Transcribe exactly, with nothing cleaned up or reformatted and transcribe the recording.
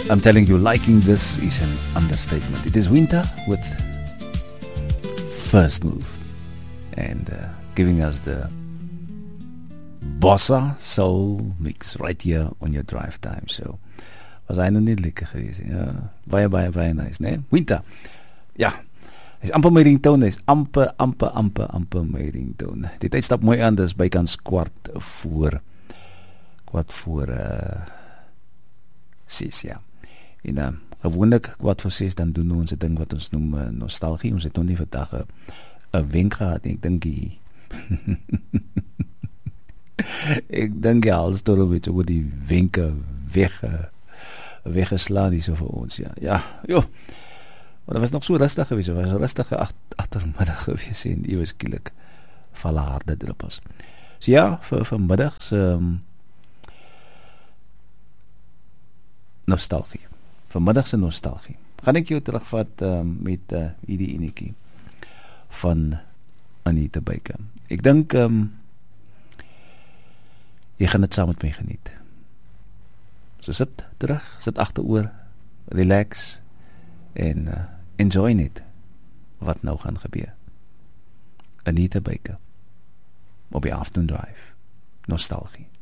I'm telling you, liking this is an understatement. It is winter with First Move and uh, giving us the bossa soul mix right here on your drive time. So was hy nog nie lekker geweest. Ja, baie baie baie nice, né? Winter. Ja. Is amper my ringtone, is amper amper amper amper my ringtone. Die tyd stap mooi aan, dis bykans kwart voor kwart voor uh, ses, ja. En uh, gewoonlik kwart voor ses dan doen ons 'n ding wat ons noem uh, nostalgie. Ons het nog nie vandag 'n uh, wenk gehad. Ek dink die ek dink ja, alles tot op beetje oor die wenke weg uh, weggeslaan die so vir ons, ja. Ja, joh. Maar dat was nog so rustig geweest, het was een rustige ach, achtermiddag geweest en ewe skielik val harde druppels. So ja, vir vanmiddags um, nostalgie. Vanmiddagse nostalgie. Gaan ek jou terugvat um, met uh, hierdie enetjie van Anita Baker. Ek dink um, jy gaan dit saam met my geniet. So sit terug, sit agteroor, relax en uh, enjoy net wat nou gaan gebeur. Anita Baker op die Afternoon Drive. Nostalgie.